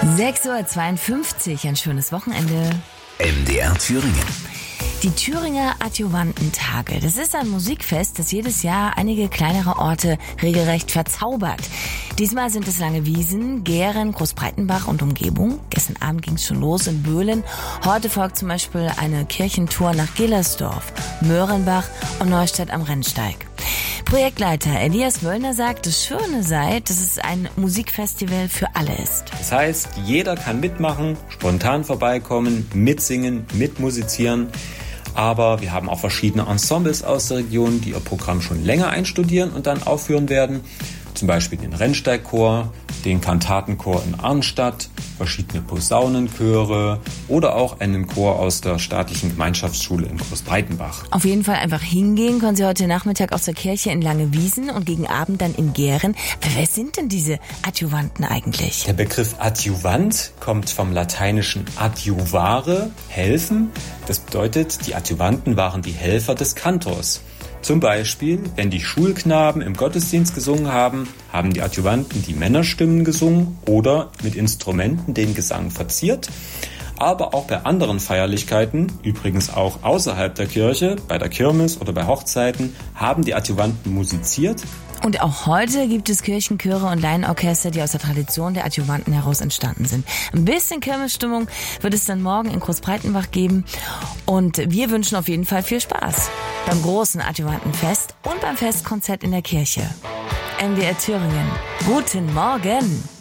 6:52 Uhr, ein schönes Wochenende. MDR Thüringen. Die Thüringer Adjuvantentage. Das ist ein Musikfest, das jedes Jahr einige kleinere Orte regelrecht verzaubert. Diesmal sind es Langewiesen, Gehren, Großbreitenbach und Umgebung. Gestern Abend ging es schon los in Böhlen. Heute folgt zum Beispiel eine Kirchentour nach Gillersdorf, Möhrenbach und Neustadt am Rennsteig. Projektleiter Elias Wöllner sagt, das Schöne sei, dass es ein Musikfestival für alle ist. Das heißt, jeder kann mitmachen, spontan vorbeikommen, mitsingen, mitmusizieren. Aber wir haben auch verschiedene Ensembles aus der Region, die ihr Programm schon länger einstudieren und dann aufführen werden. Zum Beispiel den Rennsteigchor, den Kantatenchor in Arnstadt, verschiedene Posaunenchöre oder auch einen Chor aus der staatlichen Gemeinschaftsschule in Großbreitenbach. Auf jeden Fall einfach hingehen können Sie heute Nachmittag aus der Kirche in Langewiesen und gegen Abend dann in Gehren. Wer sind denn diese Adjuvanten eigentlich? Der Begriff Adjuvant kommt vom lateinischen adjuvare, helfen. Das bedeutet, die Adjuvanten waren die Helfer des Kantors. Zum Beispiel, wenn die Schulknaben im Gottesdienst gesungen haben, haben die Adjuvanten die Männerstimmen gesungen oder mit Instrumenten den Gesang verziert. Aber auch bei anderen Feierlichkeiten, übrigens auch außerhalb der Kirche, bei der Kirmes oder bei Hochzeiten, haben die Adjuvanten musiziert. Und auch heute gibt es Kirchenchöre und Laienorchester, die aus der Tradition der Adjuvanten heraus entstanden sind. Ein bisschen Kirmesstimmung wird es dann morgen in Großbreitenbach geben. Und wir wünschen auf jeden Fall viel Spaß beim großen Adjuvantenfest und beim Festkonzert in der Kirche. MDR Thüringen. Guten Morgen!